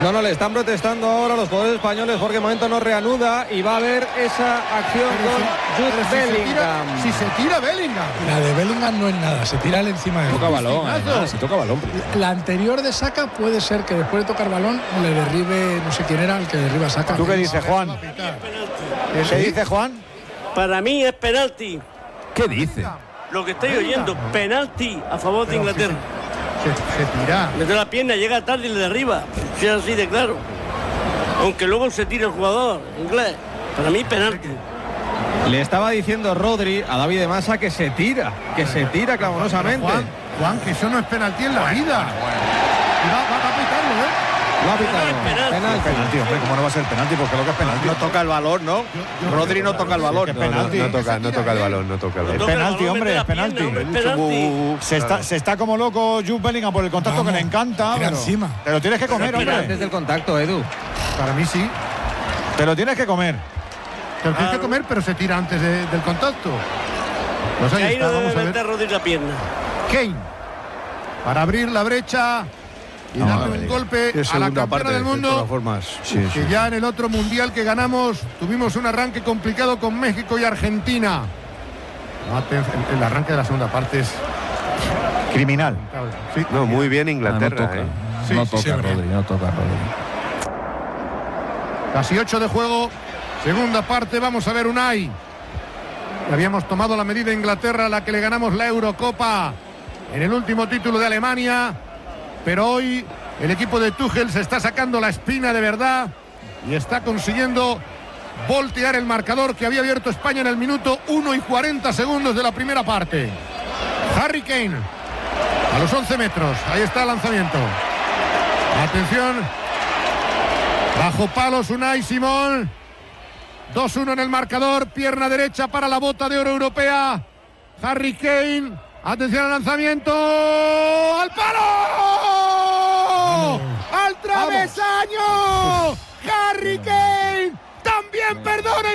No, le están protestando ahora los jugadores españoles porque de momento no reanuda y va a haber esa acción con Jude Bellingham. Si se tira Bellingham. La de Bellingham no es nada, se tira encima de él. Toca balón, además, si toca balón. La anterior de Saka puede ser que después de tocar balón le derribe, no sé quién era el que derriba a Saka. ¿Tú qué dices, Juan? ¿Qué dice Juan? Para mí es penalti. ¿Qué dice? Lo que estoy oyendo, penalti a favor de Inglaterra. Se tira. Mete la pierna, llega tarde y le derriba. Si es así de claro. Aunque luego se tira el jugador inglés. Para mí penalti. Le estaba diciendo Rodri a David de Masa que se tira clamorosamente. Juan, que eso no es penalti en la vida. Y va a pitarlo, ¿eh? Lo ha pitado. Penalti, hombre, ¿cómo no va a ser penalti? Porque lo que es penalti. No toca el balón, ¿no? Rodri no toca el balón. Es penalti. No toca el balón, no toca el balón. Es penalti, hombre, es penalti. Se está como loco Jude Bellingham por el contacto que le encanta. Pero tienes que comer, hombre. Antes del contacto, Edu. Para mí sí. Pero tienes que comer. Pero tienes que comer, pero se tira antes del contacto. Pues ahí está, vamos a ver. Rodri la pierna. Kane. Para abrir la brecha y darle un golpe a la campeona del mundo. Que ya en el otro mundial que ganamos tuvimos un arranque complicado con México y Argentina. El arranque de la segunda parte es criminal. Sí. No, muy bien Inglaterra. No toca Rodri. Casi 8 de juego. Segunda parte, vamos a ver Unai. Habíamos tomado la medida Inglaterra, a la que le ganamos la Eurocopa en el último título de Alemania. Pero hoy el equipo de Tuchel se está sacando la espina de verdad y está consiguiendo voltear el marcador que había abierto España en el minuto 1 y 40 segundos de la primera parte. Harry Kane a los 11 metros. Ahí está el lanzamiento. Atención. Bajo palos Unai Simón. 2-1 en el marcador. Pierna derecha para la bota de oro europea. Harry Kane. Atención al lanzamiento. ¡Al palo! ¡Al travesaño! ¡Harry Kane! ¡También perdona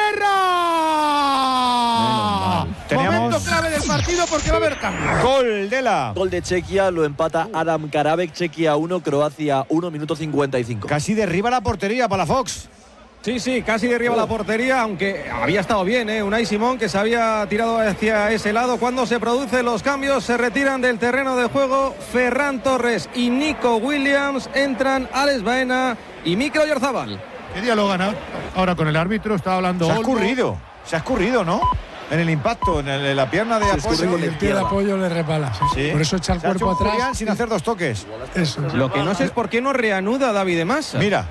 Inglaterra! Momento clave del partido porque va a haber cambio. Gol de Chequia, lo empata Adam Karabek. Chequia 1, Croacia 1, minuto 55. Casi derriba la portería para la Fox. Sí, casi derriba la portería, aunque había estado bien, Unai Simón, que se había tirado hacia ese lado. Cuando se producen los cambios, se retiran del terreno de juego Ferran Torres y Nico Williams. Entran Alex Baena y Mikel Oyarzabal. ¿Qué dialogan ahora con el árbitro? Está hablando Se ha escurrido, ¿no? En el impacto, en la pierna de apoyo. El pie de apoyo le resbala. Sí. Por eso echa el cuerpo atrás. Sin hacer dos toques. Eso. Lo que no sé es por qué no reanuda David de Masa. Mira.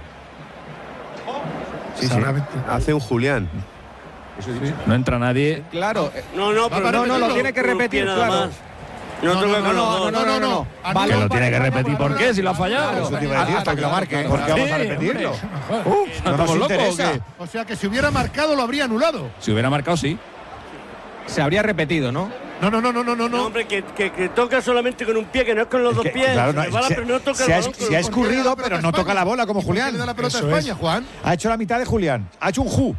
Sí. Hace un Julián. No entra nadie. Claro. No, lo tiene que repetir, claro. No. Que lo tiene que repetir. ¿Por qué? Si lo ha fallado. Hasta que lo marque. ¿Por qué vamos a repetirlo? ¿No nos interesa? O sea que si hubiera marcado lo habría anulado. Si hubiera marcado, sí. Se habría repetido, ¿no? No. Hombre, que toca solamente con un pie, que no es con los dos pies. Claro, se ha escurrido, pero no toca la bola como Julián. ¿Le da la pelota a España, Juan? Ha hecho la mitad de Julián. Ha hecho un ju.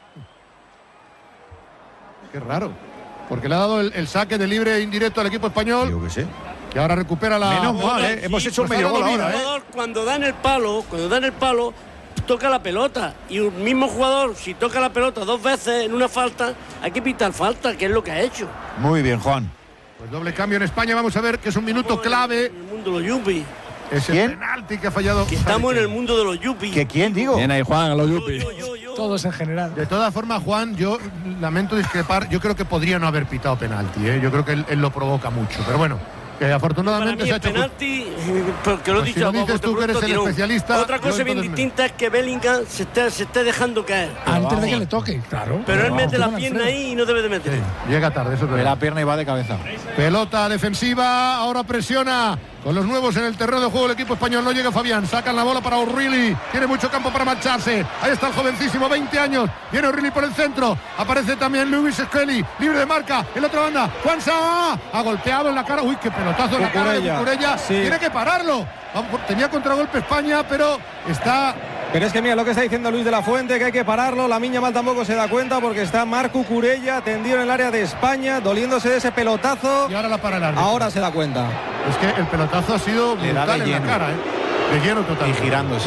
Qué raro. Porque le ha dado el saque de libre indirecto al equipo español. Yo qué sé. Que ahora recupera la... Menos mal, hemos hecho un medio gol ahora, Cuando dan el palo, toca la pelota. Y un mismo jugador, si toca la pelota dos veces en una falta, hay que pitar falta, que es lo que ha hecho. Muy bien, Juan. Pues doble cambio en España. Vamos a ver que es un minuto clave. En el mundo de los yuppies. Es el penalti que ha fallado. Que estamos en el mundo de los yuppies. ¿Que quién, digo? Bien ahí, Juan, a los yuppies. Todos en general. De todas formas, Juan, yo lamento discrepar. Yo creo que podría no haber pitado penalti. Yo creo que él lo provoca mucho. Pero bueno, que afortunadamente se ha hecho penalti, porque lo he dicho. Si lo dices tú que eres el especialista. Otra cosa bien distinta es que Bellingham se esté dejando caer. Antes de que le toque, claro. Pero él mete la pierna ahí y no debe de meter. Sí, llega tarde, eso es verdad. La pierna y va de cabeza. Pelota defensiva, ahora presiona con los nuevos en el terreno de juego el equipo español. No llega Fabián, sacan la bola para O'Reilly, tiene mucho campo para marcharse. Ahí está el jovencísimo, 20 años, viene O'Reilly por el centro, aparece también Lewis Skelly, libre de marca, en la otra banda, Juan Sá ha golpeado en la cara, uy, qué pelotazo en la cara de Cucurella, tiene que pararlo. Tenía contragolpe España, pero está... Pero es que mira lo que está diciendo Luis de la Fuente, que hay que pararlo. La Miña Mal tampoco se da cuenta porque está Marc Cucurella tendido en el área de España, doliéndose de ese pelotazo. Y ahora la para el árbitro. Ahora se da cuenta. Es que el pelotazo ha sido brutal en la cara, De lleno total. Y girando.